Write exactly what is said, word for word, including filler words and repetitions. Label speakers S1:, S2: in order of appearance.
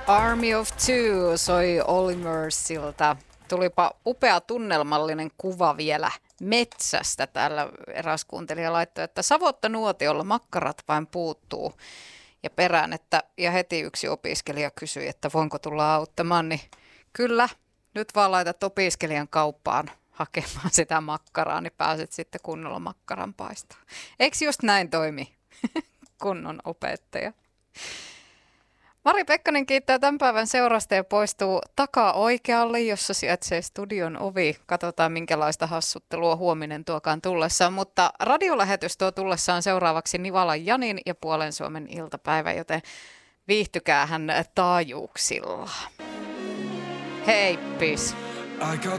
S1: Army of Two soi Olly Mursilta. Tulipa upea tunnelmallinen kuva vielä metsästä. Täällä eräs kuuntelija laittoi, että savotta nuotiolla makkarat vain puuttuu. Ja perään, että ja heti yksi opiskelija kysyi, että voinko tulla auttamaan, niin kyllä, nyt vaan laitat opiskelijan kauppaan hakemaan sitä makkaraa, niin pääset sitten kunnolla makkaran paistaa. Eikö just näin toimi kunnon opettaja? Mari Pekkanen kiittää tämän päivän seurasta ja poistuu takaa oikealle, jossa sijaitsee studion ovi. Katsotaan, minkälaista hassuttelua huominen tuokaan tullessaan, mutta radiolähetys tuo tullessaan seuraavaksi Nivalan Janin ja Puolen Suomen iltapäivä, joten viihtykää hän taajuuksilla. Heippis!